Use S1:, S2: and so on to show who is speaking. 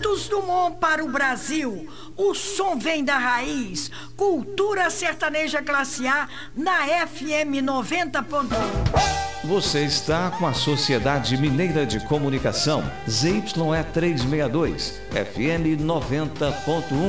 S1: Santos Dumont para o Brasil. O som vem da raiz. Cultura sertaneja classe A na FM 90.1.
S2: Você está com a Sociedade Mineira de Comunicação, ZYE 362, FM 90.1.